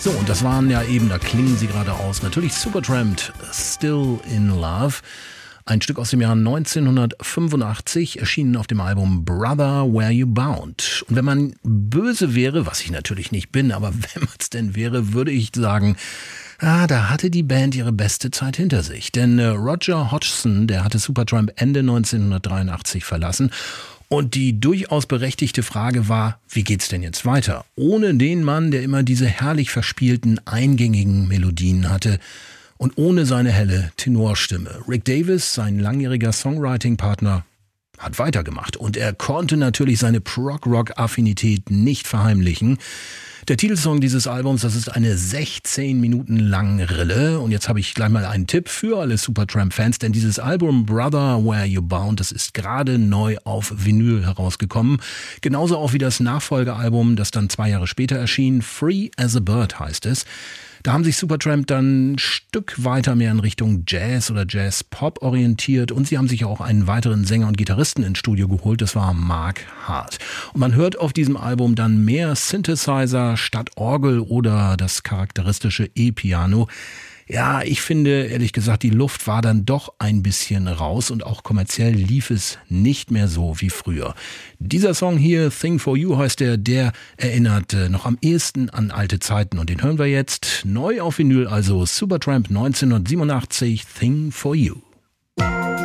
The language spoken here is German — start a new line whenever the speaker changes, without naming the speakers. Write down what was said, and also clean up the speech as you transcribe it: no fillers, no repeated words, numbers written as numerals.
So, und das waren ja eben, da klingen sie gerade aus, natürlich Supertramp, Still in Love. Ein Stück aus dem Jahr 1985, erschienen auf dem Album Brother, Where You Bound. Und wenn man böse wäre, was ich natürlich nicht bin, aber wenn man es denn wäre, würde ich sagen, da hatte die Band ihre beste Zeit hinter sich. Denn Roger Hodgson, der hatte Supertramp Ende 1983 verlassen. Und die durchaus berechtigte Frage war, wie geht's denn jetzt weiter? Ohne den Mann, der immer diese herrlich verspielten, eingängigen Melodien hatte und ohne seine helle Tenorstimme. Rick Davies, sein langjähriger Songwriting-Partner, hat weitergemacht. Und er konnte natürlich seine Prog-Rock-Affinität nicht verheimlichen. Der Titelsong dieses Albums, das ist eine 16 Minuten lange Rille. Und jetzt habe ich gleich mal einen Tipp für alle Supertramp-Fans, denn dieses Album Brother, Where You Bound, das ist gerade neu auf Vinyl herausgekommen. Genauso auch wie das Nachfolgealbum, das dann 2 Jahre später erschien. Free as a Bird heißt es. Da haben sich Supertramp dann ein Stück weiter mehr in Richtung Jazz oder Jazz-Pop orientiert und sie haben sich auch einen weiteren Sänger und Gitarristen ins Studio geholt, das war Mark Hart. Und man hört auf diesem Album dann mehr Synthesizer statt Orgel oder das charakteristische E-Piano. Ja, ich finde, ehrlich gesagt, die Luft war dann doch ein bisschen raus und auch kommerziell lief es nicht mehr so wie früher. Dieser Song hier, Thing for You heißt der erinnert noch am ehesten an alte Zeiten und den hören wir jetzt neu auf Vinyl, also Supertramp 1987, Thing for You.